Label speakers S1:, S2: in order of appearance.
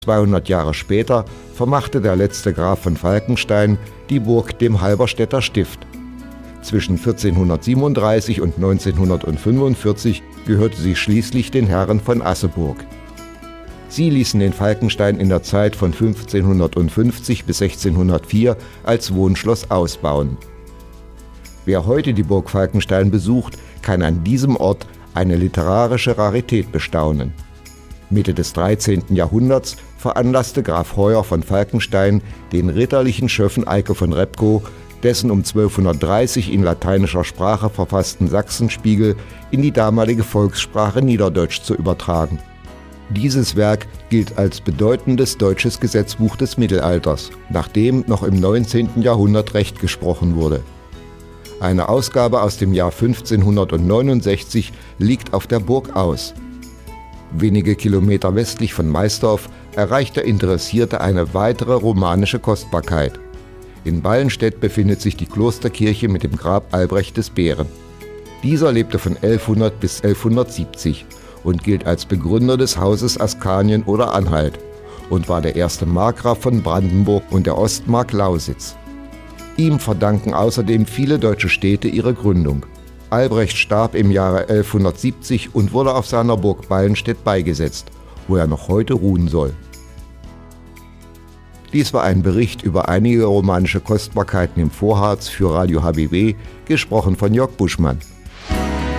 S1: 200 Jahre später vermachte der letzte Graf von Falkenstein die Burg dem Halberstädter Stift. Zwischen 1437 und 1945 gehörte sie schließlich den Herren von Asseburg. Sie ließen den Falkenstein in der Zeit von 1550 bis 1604 als Wohnschloss ausbauen. Wer heute die Burg Falkenstein besucht, kann an diesem Ort eine literarische Rarität bestaunen. Mitte des 13. Jahrhunderts veranlasste Graf Hoyer von Falkenstein den ritterlichen Schöffen Eike von Repgow, dessen um 1230 in lateinischer Sprache verfassten Sachsenspiegel in die damalige Volkssprache Niederdeutsch zu übertragen. Dieses Werk gilt als bedeutendes deutsches Gesetzbuch des Mittelalters, nachdem noch im 19. Jahrhundert Recht gesprochen wurde. Eine Ausgabe aus dem Jahr 1569 liegt auf der Burg aus. Wenige Kilometer westlich von Meisdorf erreicht der Interessierte eine weitere romanische Kostbarkeit. In Ballenstedt befindet sich die Klosterkirche mit dem Grab Albrecht des Bären. Dieser lebte von 1100 bis 1170 und gilt als Begründer des Hauses Askanien oder Anhalt und war der erste Markgraf von Brandenburg und der Ostmark Lausitz. Ihm verdanken außerdem viele deutsche Städte ihre Gründung. Albrecht starb im Jahre 1170 und wurde auf seiner Burg Ballenstedt beigesetzt, wo er noch heute ruhen soll. Dies war ein Bericht über einige romanische Kostbarkeiten im Vorharz für Radio HBW, gesprochen von Jörg Buschmann.